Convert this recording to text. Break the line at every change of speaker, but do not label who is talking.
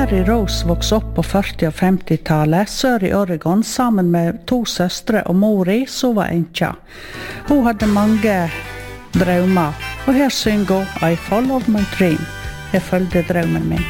Mary Rose vokste opp på 40- og 50-tallet sør i Oregon sammen med 2 søstre og mori som var enkja. Hun hadde mange drømmer, og her synger hun I Followed My Dream. Jeg følgde drømmen min.